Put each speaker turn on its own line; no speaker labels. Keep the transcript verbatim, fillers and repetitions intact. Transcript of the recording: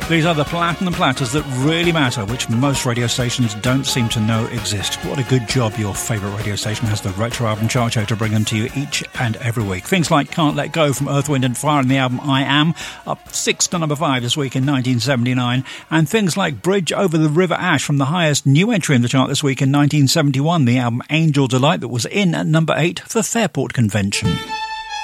These are the platinum platters that really matter, which most radio stations don't seem to know exist. What a good job your favourite radio station has the Retro Album Chart Show to bring them to you each and every week. Things like Can't Let Go from Earth, Wind and Fire and the album I Am, up six to number five this week in nineteen seventy-nine. And things like Bridge Over the River Ash from the highest new entry in the chart this week in nineteen seventy-one, the album Angel Delight, that was in at number eight, the Fairport Convention.